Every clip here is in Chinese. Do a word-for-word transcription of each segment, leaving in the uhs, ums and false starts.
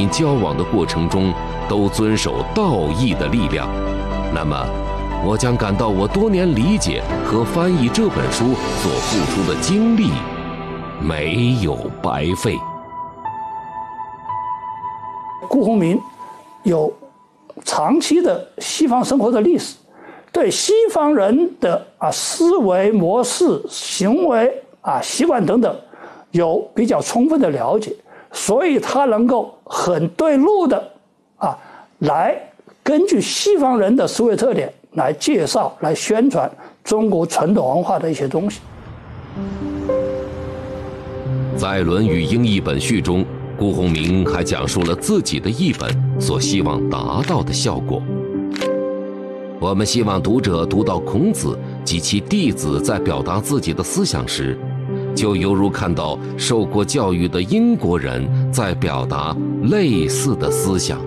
民交往的过程中都遵守道义的力量，那么我将感到我多年理解和翻译这本书所付出的精力没有白费。 辜鸿铭有长期的西方生活的历史，对西方人的啊思维模式、行为啊习惯等等有比较充分的了解，所以他能够很对路的啊来根据西方人的思维特点来介绍、来宣传中国传统文化的一些东西。 在《论语》英译本序中，辜鸿铭还讲述了自己的译本所希望达到的效果。我们希望读者读到孔子及其弟子在表达自己的思想时，就犹如看到受过教育的英国人在表达类似的思想。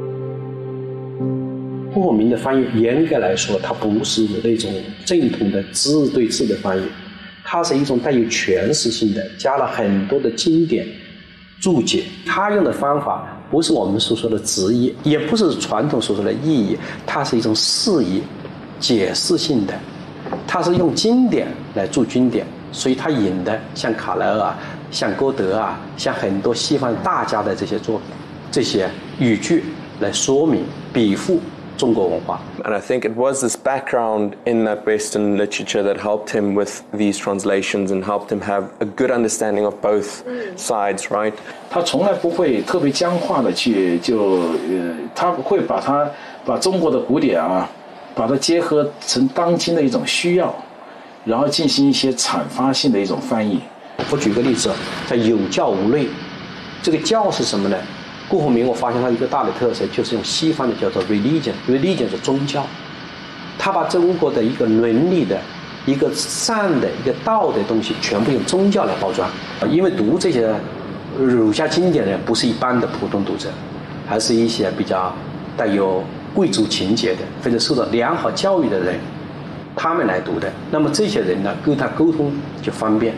辜鸿铭的翻译严格来说，它不是那种正统的字对字的翻译，它是一种带有诠释性的，加了很多的经典注解。他用的方法不是我们所说的直译，也不是传统所说的意译，它是一种释义、解释性的，它是用经典来注经典，所以他引的像卡莱尔啊、像歌德啊、像很多西方大家的这些作品、这些语句来说明、比附中国文化。 And I think it was this background in that Western literature that helped him with these translations and helped him have a good understanding of both sides, right? 他从来不会特别僵化的去就呃，他会把它把中国的古典啊，把它结合成当今的一种需要，然后进行一些阐发性的一种翻译。 我举个例子，叫有教无类。这个教是什么呢？辜鸿铭我发现他一个大的特色就是用西方的叫做 religion，religion 是宗教，他把中国的一个伦理的、一个善的、一个道的东西全部用宗教来包装。因为读这些儒家经典的人不是一般的普通读者，还是一些比较带有贵族情节的或者受到良好教育的人，他们来读的。那么这些人呢，跟他沟通就方便。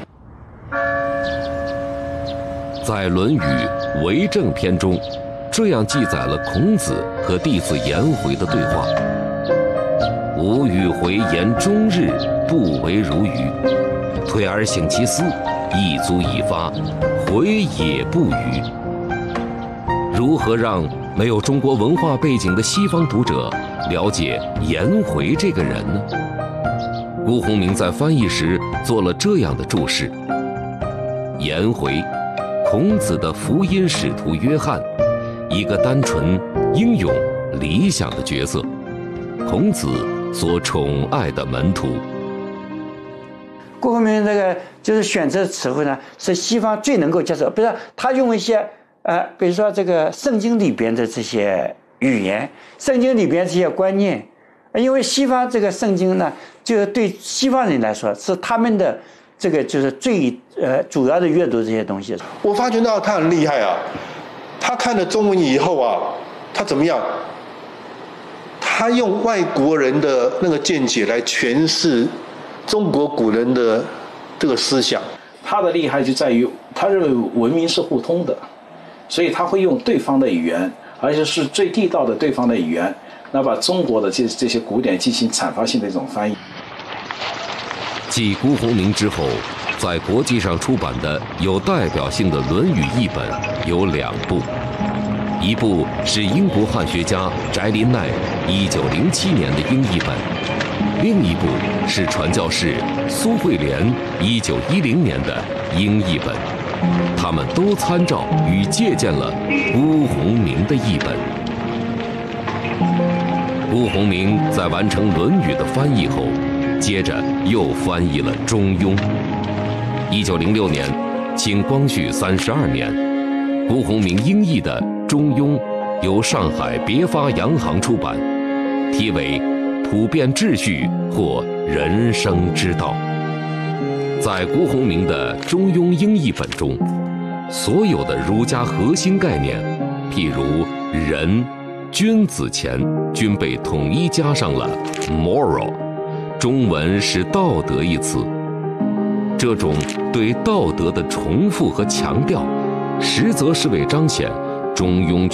在《论语·为政篇》中，这样记载了孔子和弟子颜回的对话：“吾与回言终日，不为如愚。退而省其思，一足以发，回也不愚。”如何让没有中国文化背景的西方读者了解颜回这个人呢？辜鸿铭在翻译时做了这样的注释：颜回，孔子的福音使徒约翰，一个单纯、英勇、理想的角色，孔子所宠爱的门徒。 辜鸿铭这个就是选择词汇呢，是西方最能够接受。比如说，他用一些呃，比如说这个圣经里边的这些语言，圣经里边这些观念，因为西方这个圣经呢，就是对西方人来说是他们的这个就是最呃主要的阅读这些东西。 我发觉到他很厉害啊，他看了中文以后啊，他怎么样？他用外国人的那个见解来诠释中国古人的这个思想。 他的厉害就在于他认为文明是互通的，所以他会用对方的语言，而且是最地道的对方的语言，那把中国的这这些古典进行阐发性的一种翻译。 继辜鸿铭之后，在国际上出版的有代表性的《论语》译本有两部，一部是英国汉学家翟林奈一九零七年的英译本，另一部是传教士苏慧莲一九一零年的英译本。他们都参照与借鉴了辜鸿铭的译本。辜鸿铭在完成《论语》的翻译后，接着又翻译了《中庸》。一九零六年，清光绪三十二年，辜鸿铭英译的《中庸》由上海别发洋行出版，题为《普遍秩序或人生之道》。在辜鸿铭的《中庸》英译本中，所有的儒家核心概念，譬如仁、君子虔，均被统一加上了 moral， 中文是道德一词。这种对道德的重复和强调，实则是为彰显中庸